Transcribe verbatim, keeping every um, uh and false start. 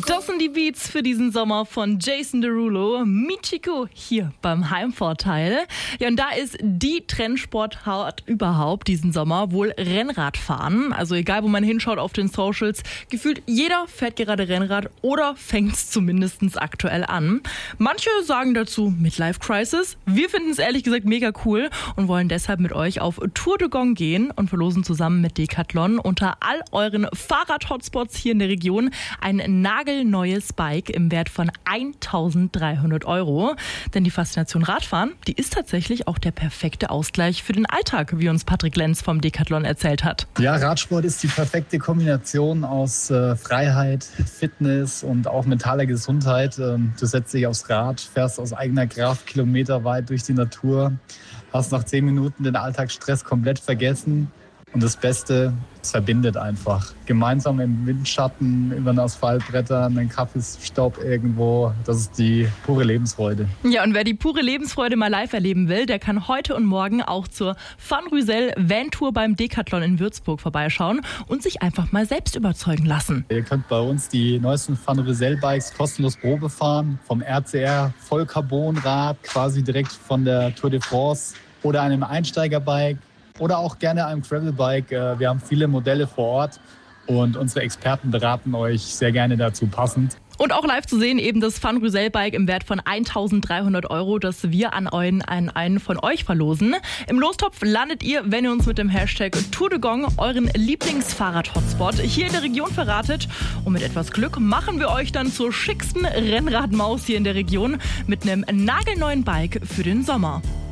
Das sind die Beats für diesen Sommer von Jason Derulo, Michiko hier beim Heimvorteil. Ja, und da ist die Trendsportart überhaupt diesen Sommer wohl Rennradfahren. Also egal, wo man hinschaut auf den Socials, gefühlt jeder fährt gerade Rennrad oder fängt es zumindest aktuell an. Manche sagen dazu Midlife Crisis. Wir finden es ehrlich gesagt mega cool und wollen deshalb mit euch auf Tour de Gong gehen und verlosen zusammen mit Decathlon unter all euren Fahrrad-Hotspots hier in der Region ein nagelneues Bike im Wert von eintausenddreihundert Euro. Denn die Faszination Radfahren, die ist tatsächlich auch der perfekte Ausgleich für den Alltag, wie uns Patrick Lenz vom Decathlon erzählt hat. Ja, Radsport ist die perfekte Kombination aus äh, Freiheit, Fitness und auch mentaler Gesundheit. Ähm, du setzt dich aufs Rad, fährst aus eigener Kraft kilometerweit durch die Natur, hast nach zehn Minuten den Alltagsstress komplett vergessen. Und das Beste, es verbindet einfach. Gemeinsam im Windschatten, über den Asphaltbrettern, einen Kaffeestopp irgendwo. Das ist die pure Lebensfreude. Ja, und wer die pure Lebensfreude mal live erleben will, der kann heute und morgen auch zur Van Rysel Van Tour beim Decathlon in Würzburg vorbeischauen und sich einfach mal selbst überzeugen lassen. Ihr könnt bei uns die neuesten Van Rysel Bikes kostenlos Probe fahren. Vom R C R Vollcarbonrad, quasi direkt von der Tour de France oder einem Einsteigerbike. Oder auch gerne einem Gravelbike. Wir haben viele Modelle vor Ort und unsere Experten beraten euch sehr gerne dazu passend. Und auch live zu sehen eben das Van Rysel Bike im Wert von eintausenddreihundert Euro, das wir an einen, an einen von euch verlosen. Im Lostopf landet ihr, wenn ihr uns mit dem Hashtag Tour de Gong euren Lieblingsfahrrad-Hotspot hier in der Region verratet. Und mit etwas Glück machen wir euch dann zur schicksten Rennradmaus hier in der Region mit einem nagelneuen Bike für den Sommer.